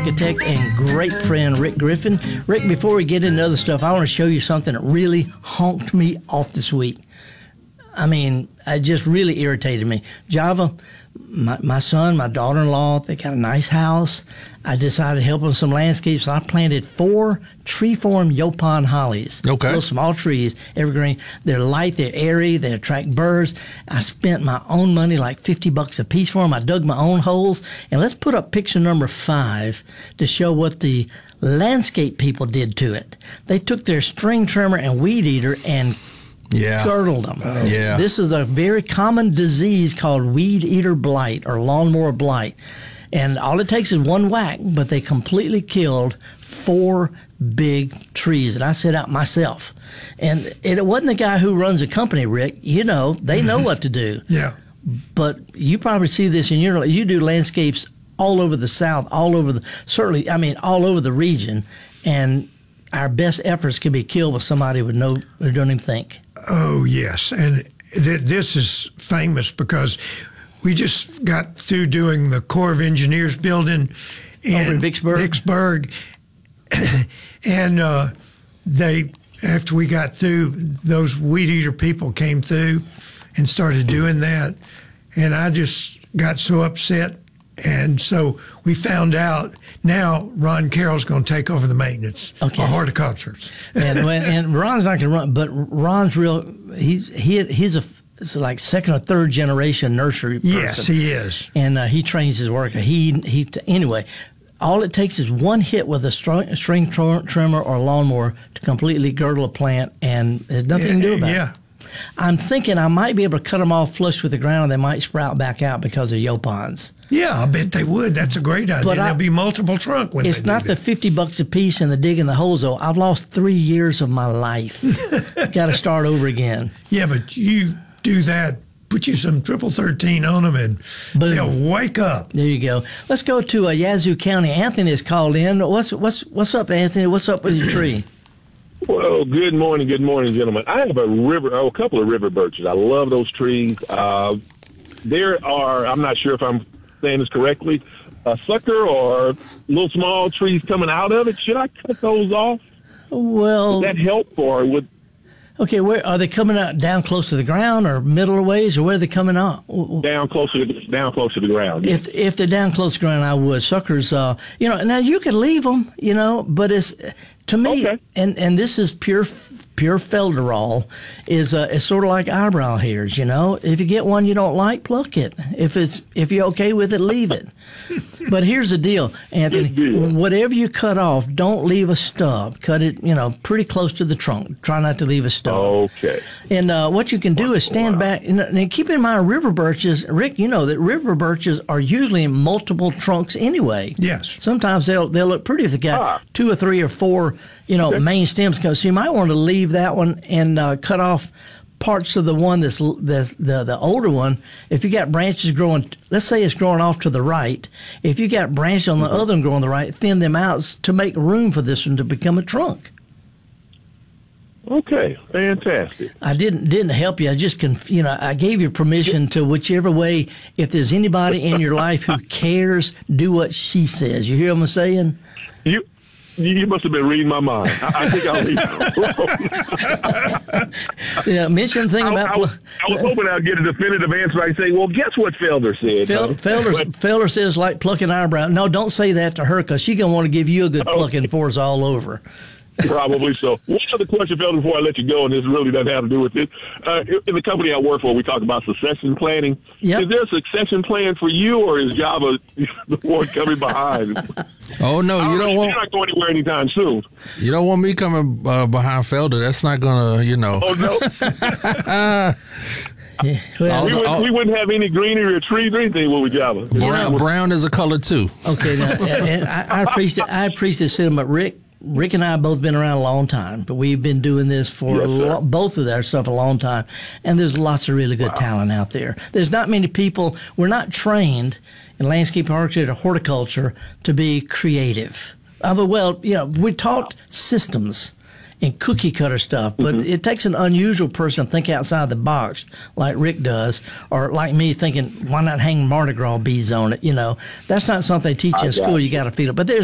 architect and great friend Rick Griffin. Rick, before we get into other stuff, I want to show you something that really honked me off this week. I mean, it just really irritated me. Java, my son, my daughter-in-law, they got a nice house. I decided to help them with some landscapes, so I planted 4 tree-formed Yopon hollies. Okay. Little small trees, evergreen. They're light, they're airy, they attract birds. I spent my own money, like $50 a piece for them. I dug my own holes. And let's put up picture number 5 to show what the landscape people did to it. They took their string trimmer and weed eater and girdled them. Yeah. This is a very common disease called weed eater blight or lawnmower blight. And all it takes is one whack, but they completely killed 4 big trees that I set out myself. And it wasn't the guy who runs the company, Rick. You know, they know what to do. Yeah. But you probably see this in you do landscapes all over the South, all over all over the region. And our best efforts can be killed with somebody who don't even think. Oh, yes. And this is famous because we just got through doing the Corps of Engineers building in Vicksburg. And after we got through, those weed eater people came through and started doing that. And I just got so upset. And so we found out now Ron Carroll's going to take over the maintenance of horticulture. and Ron's not going to run, but Ron's he's a like second or third generation nursery person. Yes, he is. And he trains his worker. Anyway, all it takes is one hit with a string trimmer or lawnmower to completely girdle a plant, and there's nothing to do about it. I'm thinking I might be able to cut them off flush with the ground. They might sprout back out because of Yopons. Yeah, I bet they would. That's a great idea. But there'll be multiple trunk when it's not the $50 a piece and the digging the holes, though. I've lost 3 years of my life. Got to start over again. Yeah, but you do that. Put you some triple 13 on them and they'll wake up. There you go. Let's go to Yazoo County. Anthony is called in. What's up, Anthony? What's up with your tree? Well, good morning, gentlemen. I have a couple of river birches. I love those trees. There are, I'm not sure if I'm saying this correctly, a sucker or little small trees coming out of it. Should I cut those off? Well, would that help, or would? Okay, where are they coming out? Down close to the ground, or middle of ways, or where are they coming out? Down close to the ground. If they're down close to the ground, I would. Suckers, now you could leave them, but it's to me, and this is pure felderol, is sort of like eyebrow hairs. If you get one you don't like, pluck it. If you're okay with it, leave it. But here's the deal, Anthony. Whatever you cut off, don't leave a stub. Cut it, pretty close to the trunk. Try not to leave a stub. Okay. And what you can do is stand back. And keep in mind, river birches, Rick, you know that river birches are usually multiple trunks anyway. Yes. Sometimes they'll look pretty if they got 2 or 3 or 4, main stems. So you might want to leave that one and cut off parts of the one that's the older one. If you got branches growing, let's say it's growing off to the right. If you got branches on the other one growing to the right, thin them out to make room for this one to become a trunk. Okay, fantastic. I didn't help you. I just I gave you permission to whichever way. If there's anybody in your life who cares, do what she says. You hear what I'm saying? You must have been reading my mind. I think I'll leave it. Yeah, mention the thing about. I was hoping I'd get a definitive answer. I'd say, well, guess what Felder said? Felder says like plucking eyebrow. No, don't say that to her because she's going to want to give you a good plucking before it's all over. Probably so. One other question, Felder, before I let you go, and this really doesn't have to do with it. In the company I work for, we talk about succession planning. Yep. Is there a succession plan for you, or is Java the one coming behind? Oh, no, you don't want... You're not going anywhere anytime soon. You don't want me coming behind Felder. That's not going to, Oh, no? Yeah, well, we wouldn't have any greenery or trees or anything, would we, Java? Brown is a color, too. Okay, now, and I appreciate the sentiment, Rick and I have both been around a long time, but we've been doing this for both of our stuff a long time, and there's lots of really good talent out there. There's not many people. We're not trained in landscape architecture or horticulture to be creative. We taught systems and cookie cutter stuff, but it takes an unusual person to think outside the box like Rick does, or like me thinking, why not hang Mardi Gras beads on it? That's not something they teach you in school. You got to feel it. But there's